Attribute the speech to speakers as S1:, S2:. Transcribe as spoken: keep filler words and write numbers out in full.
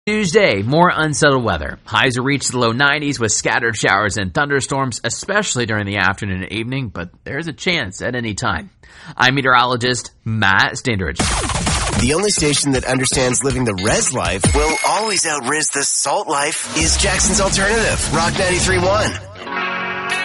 S1: Tuesday, more unsettled weather. Highs will reach the low nineties with scattered showers and thunderstorms, especially during the afternoon and evening, but there's a chance at any time. I'm meteorologist Matt Standridge.
S2: The only station that understands living the res life will always out-res the salt life is Jackson's Alternative, Rock ninety-three point one.